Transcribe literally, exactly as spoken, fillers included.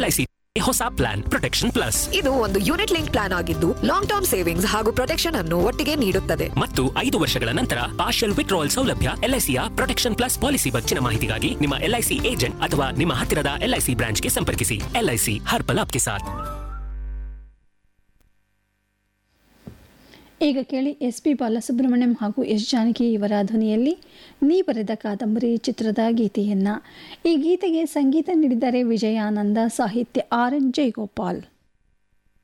LIC ಹೊಸ plan protection plus. ಇದು ಒಂದು ಯೂನಿಟ್ ಲಿಂಕ್ ಪ್ಲಾನ್ ಆಗಿದ್ದು ಲಾಂಗ್ ಟರ್ಮ್ ಸೇವಿಂಗ್ಸ್ ಹಾಗೂ ಪ್ರೊಟೆಕ್ಷನ್ ಅನ್ನು ಒಟ್ಟಿಗೆ ನೀಡುತ್ತದೆ ಮತ್ತು ಐದು ವರ್ಷಗಳ ನಂತರ ಪಾರ್ಷಿಯಲ್ ವಿತ್ಡ್ರಾವಲ್ ಸೌಲಭ್ಯ. ಎಲ್ಐಸಿಯ ಪ್ರೊಟೆಕ್ಷನ್ ಪ್ಲಸ್ ಪಾಲಿಸಿ ಹೆಚ್ಚಿನ ಮಾಹಿತಿಗಾಗಿ ನಿಮ್ಮ ಎಲ್ಐಸಿ ಏಜೆಂಟ್ ಅಥವಾ ನಿಮ್ಮ ಹತ್ತಿರದ ಎಲ್ಐಸಿ ಬ್ರಾಂಚ್ಗೆ ಸಂಪರ್ಕಿಸಿ. ಎಲ್ಐಸಿ ಹರ್ ಪಲ್ ಆಪ್ಕೆ ಸಾಥ್. ಈಗ ಕೇಳಿ ಎಸ್ ಪಿ ಬಾಲಸುಬ್ರಹ್ಮಣ್ಯಂ ಹಾಗೂ ಎಸ್ ಜಾನಕಿ ಇವರ ಧ್ವನಿಯಲ್ಲಿ ನೀ ಬರೆದ ಕಾದಂಬರಿ ಚಿತ್ರದ ಗೀತೆಯನ್ನು. ಈ ಗೀತೆಗೆ ಸಂಗೀತ ನೀಡಿದ್ದಾರೆ ವಿಜಯಾನಂದ, ಸಾಹಿತ್ಯ ಆರ್ ಎನ್ ಜಯಗೋಪಾಲ್.